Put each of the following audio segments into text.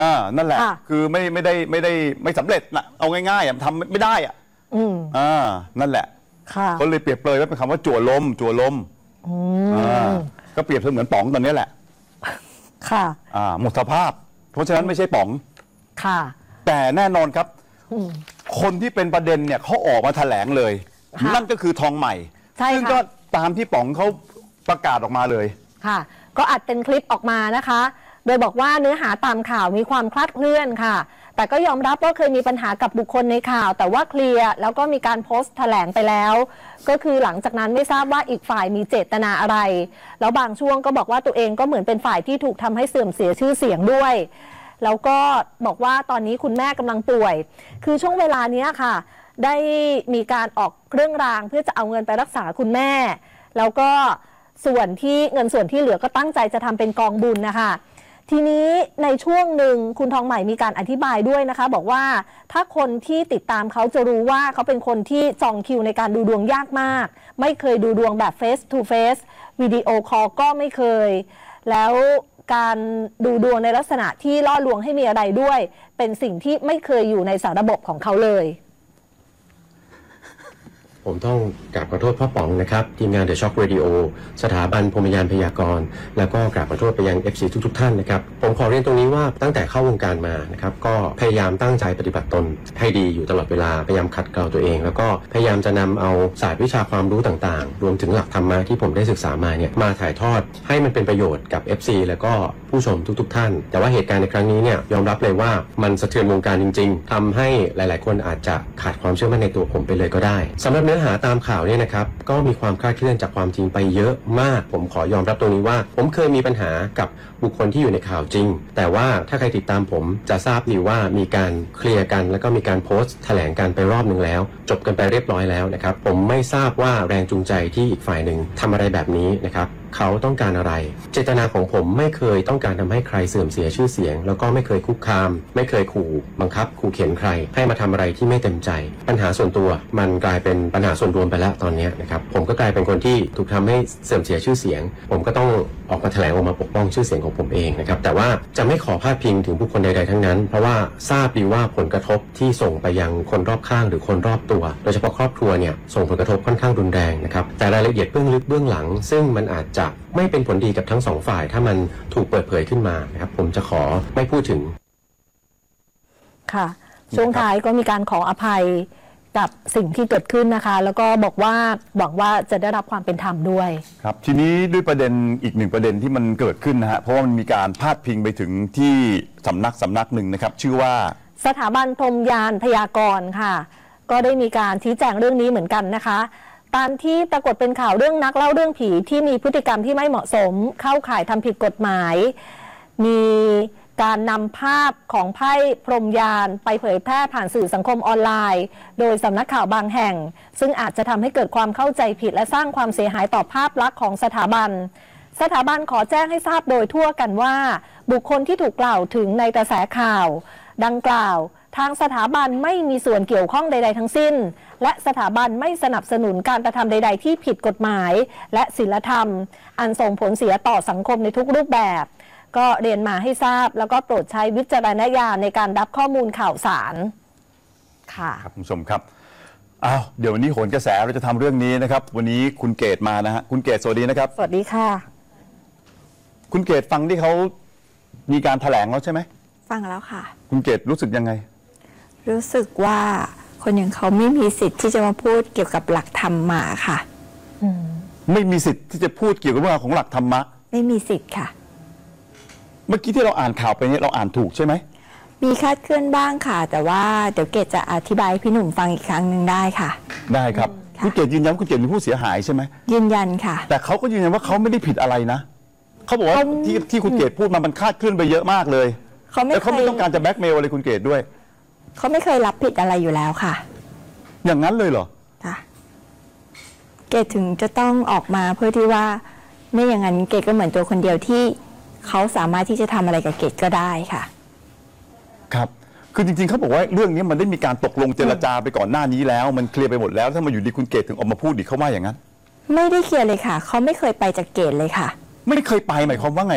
นั่นแหละคือไม่สำเร็จนะเอาง่ายๆทำไม่ได้นั่นแหละเขาเลยเปรียบเปรยว่าเป็นคำว่าจั่วลมก็เปรียบเสมือนป๋องตอนนี้แหละค่ะหมดสภาพเพราะฉะนั้นไม่ใช่ป๋องค่ะแต่แน่นอนครับคนที่เป็นประเด็นเนี่ยเขาออกมาแถลงเลยนั่นก็คือทองใหม่ซึ่งก็ตามที่ป๋องเขาประกาศออกมาเลยค่ะก็อัดเป็นคลิปออกมานะคะโดยบอกว่าเนื้อหาตามข่าวมีความคลาดเคลื่อนค่ะแต่ก็ยอมรับว่าเคยมีปัญหากับบุคคลในข่าวแต่ว่าเคลียร์แล้วก็มีการโพสต์แถลงไปแล้วก็คือหลังจากนั้นไม่ทราบว่าอีกฝ่ายมีเจตนาอะไรแล้วบางช่วงก็บอกว่าตัวเองก็เหมือนเป็นฝ่ายที่ถูกทำให้เสื่อมเสียชื่อเสียงด้วยแล้วก็บอกว่าตอนนี้คุณแม่กำลังป่วยคือช่วงเวลานี้ค่ะได้มีการออกเครื่องรางเพื่อจะเอาเงินไปรักษาคุณแม่แล้วก็เงินส่วนที่เหลือก็ตั้งใจจะทำเป็นกองบุญนะคะทีนี้ในช่วงหนึ่งคุณทองใหม่มีการอธิบายด้วยนะคะบอกว่าถ้าคนที่ติดตามเขาจะรู้ว่าเขาเป็นคนที่จองคิวในการดูดวงยากมากไม่เคยดูดวงแบบ face to face วิดีโอคอลก็ไม่เคยแล้วการดูดวงในลักษณะที่ล่อลวงให้มีอะไรด้วยเป็นสิ่งที่ไม่เคยอยู่ในสารระบบของเขาเลยผมต้องกราบขอโทษพ่อป๋องนะครับทีมงาน The Shock Radio สถาบันพรหมยานพยากรณ์แล้วก็กราบขอโทษไปยัง FC ทุกท่านนะครับผมขอเรียนตรงนี้ว่าตั้งแต่เข้าวงการมานะครับก็พยายามตั้งใจปฏิบัติตนให้ดีอยู่ตลอดเวลาพยายามขัดเกลาตัวเองแล้วก็พยายามจะนำเอาศาสตร์วิชาความรู้ต่างๆรวมถึงหลักธรรมะที่ผมได้ศึกษามาเนี่ยมาถ่ายทอดให้มันเป็นประโยชน์กับ FC แล้วก็ผู้ชมทุกท่านแต่ว่าเหตุการณ์ในครั้งนี้เนี่ยยอมรับเลยว่ามันสะเทือนวงการจริงๆทำให้หลายๆคนอาจจะขาดความเชื่อมั่นในตัวผมไปเลยก็ได้สำหรับเนื้อหาตามข่าวเนี่ยนะครับก็มีความคลาดเคลื่อนจากความจริงไปเยอะมากผมขอยอมรับตรงนี้ว่าผมเคยมีปัญหากับบุคคลที่อยู่ในข่าวจริงแต่ว่าถ้าใครติดตามผมจะทราบดีว่ามีการเคลียร์กันแล้วก็มีการโพสต์แถลงกันไปรอบนึงแล้วจบกันไปเรียบร้อยแล้วนะครับผมไม่ทราบว่าแรงจูงใจที่อีกฝ่ายหนึ่งทำอะไรแบบนี้นะครับเขาต้องการอะไรเจตนาของผมไม่เคยต้องการทำให้ใครเสื่อมเสียชื่อเสียงแล้วก็ไม่เคยคุกคามไม่เคยขู่บังคับขู่เข็นใครให้มาทำอะไรที่ไม่เต็มใจปัญหาส่วนตัวมันกลายเป็นปัญหาส่วนรวมไปแล้วตอนนี้นะครับผมก็กลายเป็นคนที่ถูกทำให้เสื่อมเสียชื่อเสียงผมก็ต้องออกมาแถลงออกมาปกป้องชื่อเสียงของผมเองนะครับแต่ว่าจะไม่ขอพาดพิงถึงบุคคลใดๆทั้งนั้นเพราะว่าทราบดีว่าผลกระทบที่ส่งไปยังคนรอบข้างหรือคนรอบตัวโดยเฉพาะครอบครัวเนี่ยส่งผลกระทบค่อนข้างรุนแรงนะครับแต่รายละเอียดเบื้องลึกเบื้องหลังซึ่งมันอาจจะไม่เป็นผลดีกับทั้งสองฝ่ายถ้ามันถูกเปิดเผยขึ้นมานะครับผมจะขอไม่พูดถึงค่ะช่วงท้ายก็มีการขออภัยกับสิ่งที่เกิดขึ้นนะคะแล้วก็บอกว่าหวังว่าจะได้รับความเป็นธรรมด้วยครับทีนี้ด้วยประเด็นอีกหนึ่งประเด็นที่มันเกิดขึ้นนะฮะเพราะว่ามันมีการพาดพิงไปถึงที่สำนักหนึ่งนะครับชื่อว่าสถาบันพรหมยานพยากรณ์ค่ะก็ได้มีการชี้แจงเรื่องนี้เหมือนกันนะคะตามที่ปรากฏเป็นข่าวเรื่องนักเล่าเรื่องผีที่มีพฤติกรรมที่ไม่เหมาะสมเข้าข่ายทำผิดกฎหมายมีการนำภาพของไพ่พรหมยานไปเผยแพร่ผ่านสื่อสังคมออนไลน์โดยสำนักข่าวบางแห่งซึ่งอาจจะทำให้เกิดความเข้าใจผิดและสร้างความเสียหายต่อภาพลักษณ์ของสถาบันขอแจ้งให้ทราบโดยทั่วกันว่าบุคคลที่ถูกกล่าวถึงในกระแสข่าวดังกล่าวทางสถาบันไม่มีส่วนเกี่ยวข้องใดๆทั้งสิ้นและสถาบันไม่สนับสนุนการกระทำใดๆที่ผิดกฎหมายและศีลธรรมอันส่งผลเสียต่อสังคมในทุกรูปแบบก็เรียนมาให้ทราบแล้วก็โปรดใช้วิจารณญาณในการรับข้อมูลข่าวสารค่ะครับคุณผู้ชมครับเดี๋ยววันนี้โหนกระแสเราจะทำเรื่องนี้นะครับวันนี้คุณเกศมานะฮะคุณเกศสวัสดีนะครับสวัสดีค่ะคุณเกศฟังที่เขามีการแถลงแล้วใช่ไหมฟังแล้วค่ะคุณเกศรู้สึกยังไงรู้สึกว่าคนอย่างเขาไม่มีสิทธิ์ที่จะมาพูดเกี่ยวกับหลักธรรมะค่ะไม่มีสิทธิ์ที่จะพูดเกี่ยวกับเรื่องของหลักธรรมะไม่มีสิทธิ์ค่ะเมื่อกี้ที่เราอ่านข่าวไปเนี่ยเราอ่านถูกใช่ไหมมีคลาดเคลื่อนบ้างค่ะแต่ว่าเดี๋ยวเกศจะอธิบายพี่หนุ่มฟังอีกครั้งหนึ่งได้ค่ะได้ครับคุณเกศยืนยันคุณเกศเป็นผู้เสียหายใช่ไหมยืนยันค่ะแต่เขาก็ยืนยันว่าเขาไม่ได้ผิดอะไรนะเขาบอกว่าที่คุณเกศพูดมามันคลาดเคลื่อนไปเยอะมากเลยแล้วเขาไม่ต้องการจะแบล็กเมลอะไรคุณเกศด้วยเขาไม่เคยรับผิดอะไรอยู่แล้วค่ะอย่างนั้นเลยเหรอค่ะเกศถึงจะต้องออกมาเพื่อที่ว่าไม่อย่างนั้นเกศก็เหมือนตัวคนเดียวที่เขาสามารถที่จะทำอะไรกับเกศก็ได้ค่ะครับคือจริงๆเขาบอกว่าเรื่องนี้มันได้มีการตกลงเจรจาไปก่อนหน้านี้แล้วมันเคลียร์ไปหมดแล้วถ้ามาอยู่ดีคุณเกศถึงออกมาพูดอีกเขาว่าอย่างนั้นไม่ได้เคลียร์เลยค่ะเขาไม่เคยไปจากเกศเลยค่ะไม่ได้เคยไปหมายความว่าไงฮะ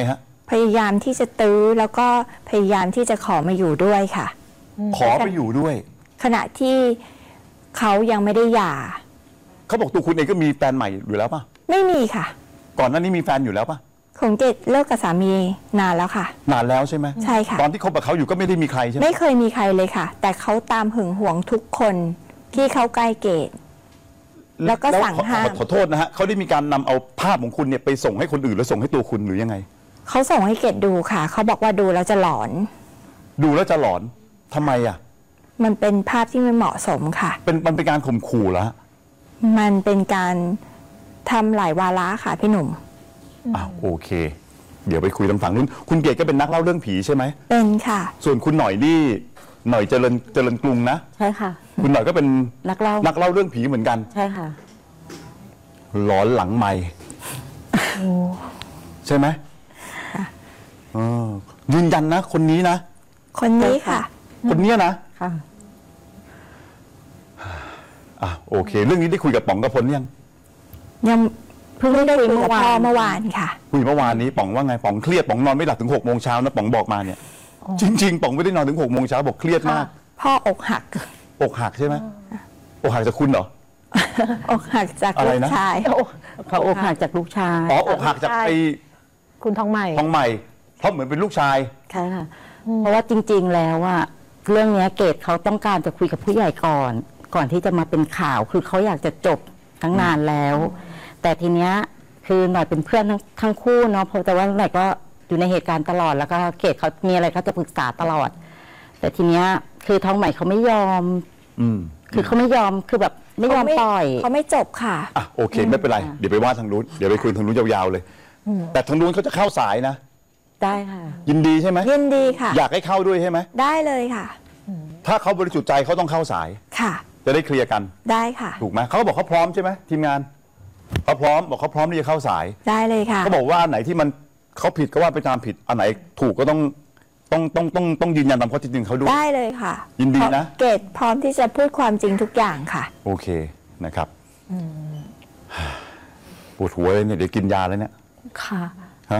พยายามที่จะตื้อแล้วก็พยายามที่จะขอมาอยู่ด้วยค่ะขอไปอยู่ด้วยขณะที่เขายังไม่ได้หย่าเขาบอกตัวคุณเองก็มีแฟนใหม่อยู่แล้วป่ะไม่มีค่ะก่อนหน้านี้มีแฟนอยู่แล้วป่ะของเกดเลิกกับสามีนานแล้วค่ะนานแล้วใช่ไหมใช่ค่ะตอนที่คบกับเขาอยู่ก็ไม่ได้มีใครใช่ไหมไม่เคยมีใครเลยค่ะ แต่เขาตามหึงหวงทุกคนที่เข้าใกล้เกด แล้วก็สั่งห้ามขอโทษนะฮะเขาได้มีการนำเอาภาพของคุณเนี่ยไปส่งให้คนอื่นแล้วส่งให้ตัวคุณหรือยังไงเขาส่งให้เกดดูค่ะ เขาบอกว่าดูแล้วจะหลอนดูแล้วจะหลอนทำไมอ่ะมันเป็นภาพที่ไม่เหมาะสมค่ะมันเป็นการข่มขู่แล้วมันเป็นการทำหลายวาระค่ะพี่หนุ่มอ้าวโอเค เดี๋ยวไปคุยทางฝั่งนู้นคุณเกดก็เป็นนักเล่าเรื่องผีใช่ไหมเป็นค่ะส่วนคุณหน่อยนี่หน่อยเจริญกรุงนะใช่ค่ะคุณหน่อยก็เป็นนักเล่านักเล่าเรื่องผีเหมือนกันใช่ค่ะหลอนหลังไม่ใช่ไหมเออยืนยันนะ คนนี้นะคนนี้ค่ะคนเนี้ยนะค่ะอ่ะโอเค เรื่องนี้ได้คุยกับป๋องกระพลยังยังเพิ่งได้คุยกับพ่อเมื่อวานค่ะคุยเมื่อวานนี้ป๋องว่าไงป๋องเครียดป๋องนอนไม่หลับถึง6 โมงเช้านะป๋องบอกมาเนี่ย จริง ๆป๋องไม่ได้นอนถึง6 โมงเช้าบอกเครียดมากพ่ออกหักอกหักใช่ไหมอกหักจากคุณเหรออกหักจากอะไรลูกนะชายเขาอกหักจากลูกชายอ๋ออกหักจากไอ้คุณทองใหม่ทองใหม่เพราะเหมือนเป็นลูกชายใช่ค่ะ เพราะว่าจริง ๆ แล้วอะเรื่องเนี้ยเกดเขาต้องการจะคุยกับผู้ใหญ่ก่อนที่จะมาเป็นข่าว คือเขาอยากจะจบทั้งนานแล้ว แต่ทีเนี้ยคือหน่อยเป็นเพื่อนทั้งคู่เนาะเพราะแต่ว่าหน่อยก็อยู่ในเหตุการณ์ตลอดแล้วก็เกดเขามีอะไรก็จะปรึกษาตลอด แต่ทีเนี้ยคือทองใหม่เขาไม่ยอมอืมคือเขาไม่ยอมคือแบบไม่ยอมปล่อยเขาไม่จบค่ะอ่ะโอเคไม่เป็นไรเดี๋ยวไปว่าทางนู้นเดี๋ยวไปคุยทางนู้นยาวๆเลย แต่ทางนู้นเขาจะเข้าสายนะได้ค่ะยินดีใช่ไหมยินดีค่ะอยากให้เข้าด้วยใช่ไหมได้เลยค่ะถ้าเขาบริสุทธิ์ใจเขาต้องเข้าสายค่ะจะได้เคลียร์กันได้ค่ะถูกไหมเขาก็บอกเขาพร้อมใช่ไหมทีมงานเขาพร้อมบอกเขาพร้อมที่จะเข้าสายได้เลยค่ะเขาบอกว่าอันไหนที่มันเขาผิดก็ว่าไปตามผิดอันไหนถูกก็ต้องยืนยันตามข้อเท็จจริงเขาด้วยได้เลยค่ะยินดีนะเกดพร้อมที่จะพูดความจริงทุกอย่างค่ะโอเคนะครับปวดหัวเลยเนี่ยเดี๋ยวกินยาแล้วเนี่ยค่ะฮะ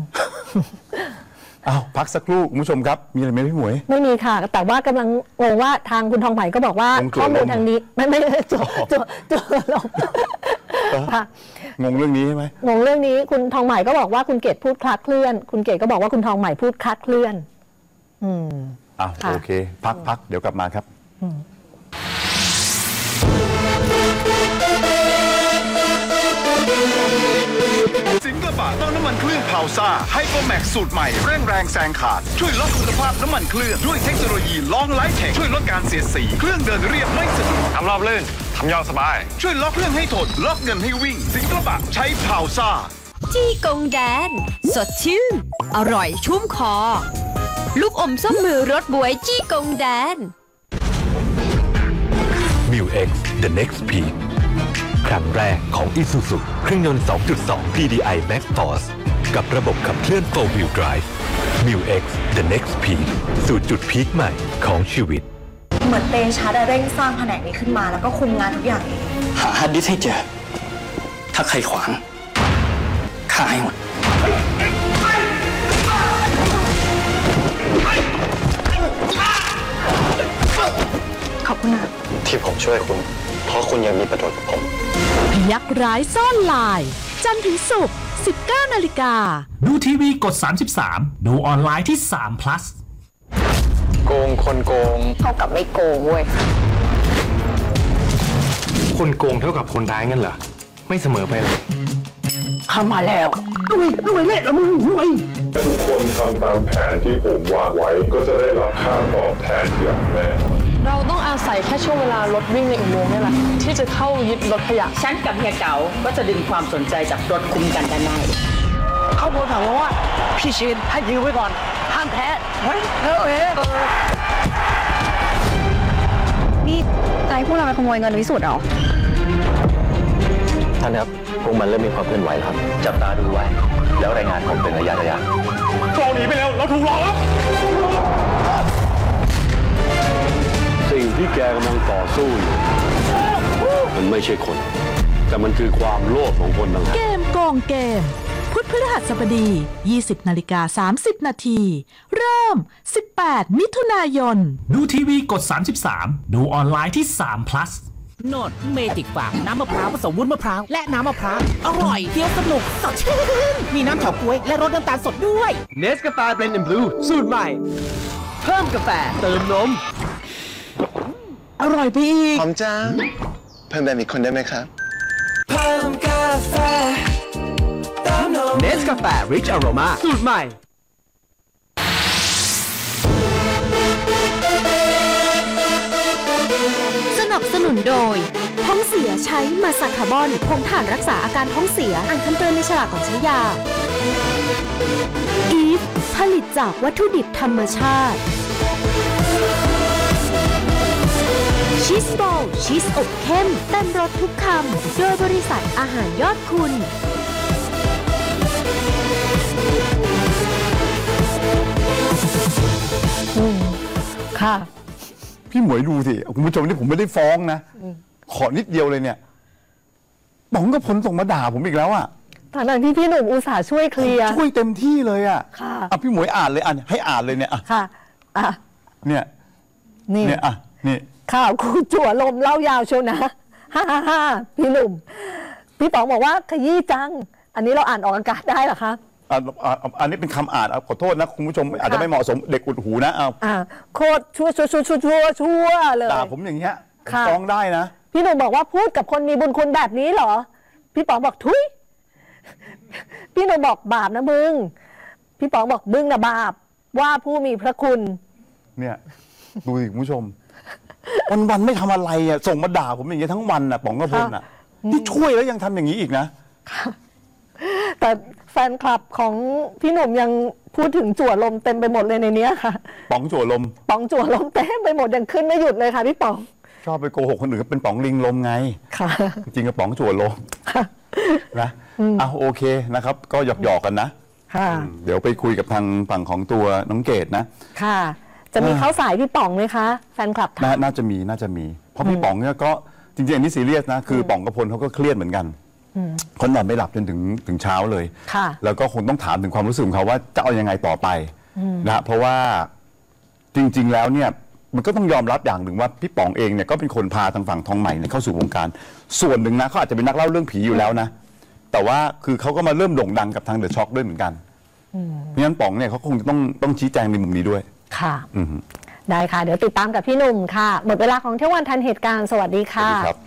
อ้าวพักสักครู่คุณผู้ชมครับ มีอะไรไหมพี่หมวยไม่มีค่ะ แต่ว่ากำลังงงว่าทางคุณทองใหม่ก็บอกว่างงจั่วข้อมูลลมทางนี้ไม่จั่วลงค่ะงงเรื่องนี้ใช่ไหมงงเรื่องนี้คุณทองใหม่ก็บอกว่าคุณเกดพูดคลาดเคลื่อน คุณเกดก็บอกว่าคุณทองใหม่พูดคลาดเคลื่อนอ้าวค่ะโอเค พักเดี๋ยวกลับมาครับสิงกระบะต้องน้ำมันเครื่องพาวซ่าไฮโปรแม็กสูตรใหม่เร่งแรงแซงขาด ช่วยลดคุณภาพน้ำมันเครื่องด้วยเทคโนโลยีลองไลท์เทคช่วยลดการเสียดสี เครื่องเดินเรียบไม่สะดุดทำรอบลื่น ทำยาวสบายช่วยล็อกเครื่องให้ทนล็อกเงินให้วิ่ง สิงกระบะใช้พาวซ่าจี้กงแดน สดชื่น อร่อยชุ่มคอ ลูกอมส้มมือรสบวยจี้กงแดน Mu X The Next Peak ครั้งแรกของ Isuzu เครื่องยนต์ 2.2 TDI Max Force กับระบบขับเคลื่อน 4 Wheel Drive Mu X The Next Peak สู่จุดพีคใหม่ของชีวิตเหมือนเตชะได้เร่งสร้างแผนกนี้ขึ้นมาแล้วก็คุมงานทุกอย่างเองหาฮาร์ดดิสก์ให้เจอ ถ้าใครขวางฆ่าให้หมดขอบคุณนะที่ผมช่วยคุณ เพราะคุณยังมีประโยชน์กับผมยักษ์ร้ายซ่อนลาย จันทร์ถึงศุกร์ 19 นาฬิกาดูทีวีกด 33 ดูออนไลน์ที่3 plus โกงคนโกงเท่ากับไม่โกงเว้ยคนโกงเท่ากับคนร้ายงั้นเหรอ ไม่เสมอไปหรอกเข้ามาแล้วรวยเละแล้วมึงรวยทุกคนทำตามแผนที่ผมวางไว้ก็จะได้รับค่าตอบแทนอย่างแน่นอนเราต้องอาศัยแค่ช่วงเวลารถวิ่งในอุโมงค์นี่แหละที่จะเข้ายึดรถขยะฉันกับเฮียเก๋าก็จะดึงความสนใจจากรถคุ้มกันด้านในเขาบอกถามว่า พี่ชินให้ยืมไว้ก่อน ห้ามแพ้เฮ้ยนี่ใจพวกเราไปขโมยเงินวิสุทธ์เหรอท่านครับ พวกมันเริ่มมีความเคลื่อนไหวแล้วครับ จับตาดูไว้ แล้วรายงานผมเป็นระยะเราหนีไปแล้ว เราถูกหลอกแล้วสิ่งที่แกกำลังต่อสู้อยู่ มันไม่ใช่คน แต่มันคือความโลภของคนต่างหากเกมโกงเกม พพุธพฤหัสบดี 20:30 นาที เริ่ม 18 มิถุนายนดูทีวีกด 33 ดูออนไลน์ที่3 plus โนดเมจิกฟาร์มน้ำมะพร้าวผสมวุ้นมะพร้าวและน้ำมะพร้าวอร่อยเคี้ยวสนุกสดชื่นมีน้ำเฉาก๊วยและรสน้ำตาลสดด้วยเนสกาแฟเบรนด์บลูสูตรใหม่เพิ่มกาแฟเติมนมอร่อยไปอีกหอมจังเพิ่มแบบอีกคนได้ไหมครับเพิ่มกาแฟเติมนมเนสกาแฟริชอโรมาสูตรใหม่สนับสนุนโดยท้องเสียใช้มาซาคาร์บอนผงถ่านรักษาอาการท้องเสียอ่านคำเตือนในฉลากก่อนใช้ยาอีฟผลิตจากวัตถุดิบธรรมชาติชีสบอลชีสอบเข้มเต็มรสทุกคำโดยบริษัทอาหารยอดคุณค่ะพี่หมวยดูสิคุณผู้ชมนี่ผมไม่ได้ฟ้องนะขอนิดเดียวเลยเนี่ยป๋องก็ผลส่งมาด่าผมอีกแล้วอ่ะทั้งที่พี่หนุ่มอุตส่าห์ช่วยเคลียร์ช่วยเต็มที่เลยอ่ะค่ะอ่ะพี่หมวยอ่านเลยอ่ะให้อ่านเลยเนี่ยอ่ะค่ะอ่ะเนี่ยนี่เนี่ยอ่ะนี่ข่าวคูจั่วลมเล่ายาวเชียวนะฮ่าพี่หนุ่มพี่ป๋องบอกว่าขยี้จัง อันนี้เราอ่านออกอากาศได้เหรอคะอันนี้เป็นคำอ่านขอโทษนะคุณผู้ชมอาจจะไม่เหมาะสมเด็กอุดหูนะเอาโคตรชั่วเลยด่าผมอย่างเงี้ยค่ะฟ้องได้นะพี่หนุ่มบอกว่าพูดกับคนมีบุญคุณแบบนี้เหรอพี่ป๋องบอกทุยพี่หนุ่มบอกบาปนะมึงพี่ป๋องบอกมึงนะบาปว่าผู้มีพระคุณเนี่ยดูสิคุณผู้ชม วันไม่ทำอะไรอ่ะส่งมาด่าผมอย่างเงี้ยทั้งวันอ่ะป๋องกับพลอ่ะนี่ช่วยแล้วยังทำอย่างนี้อีกนะแต่แฟนคลับของพี่หนุ่มยังพูดถึงจั่วลมเต็มไปหมดเลยในเนี้ยค่ะป๋องจั่วลมป๋องจั่วลมเต็มไปหมดยังขึ้นไม่หยุดเลยค่ะพี่ป๋องชอบไปโกหกคนอื่นก็เป็นป๋องลิงลมไงค่ะจริงๆกับป๋องจั่วลมนะโอเคนะครับ ก็หยอกกันนะค่ะเดี๋ยวไปคุยกับทางฝั่งของตัวน้องเกดนะค่ะ จะมีเข้าสายพี่ป๋องไหมคะแฟนคลับถามน่าจะมีเพราะพี่ป๋องเนี่ยก็จริงๆอันนี้ซีเรียสนะคือป๋องกับพลเขาก็เครียดเหมือนกันเขานอนไม่หลับจนถึงเช้าเลยค่ะแล้วก็คงต้องถามถึงความรู้สึกของเขาว่าจะเอายังไงต่อไปนะเพราะว่าจริง ๆ แล้วเนี่ยมันก็ต้องยอมรับอย่างหนึ่งว่าพี่ป๋องเองเนี่ยก็เป็นคนพาทางฝั่งทองใหม่เนี่ยเข้าสู่วงการส่วนหนึ่งนะเขาอาจจะเป็นนักเล่าเรื่องผีอยู่แล้วนะแต่ว่าคือเขาก็มาเริ่มโด่งดังกับทางเดอะช็อคด้วยเหมือนกันเพราะฉะนั้นป๋องเนี่ยเขาคงจะต้องชี้แจงในมุมนี้ด้วยค่ะได้ค่ะเดี๋ยวติดตามกับพี่หนุ่มค่ะหมดเวลาของเที่ยงวันทันเหตุการณ์สวัสดีค่ะ